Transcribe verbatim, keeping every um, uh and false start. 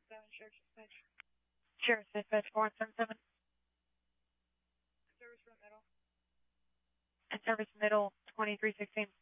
seven, Sheriff Dispatch. Sheriff Dispatch four one seven seven. Service from middle. And service middle twenty-three sixteen.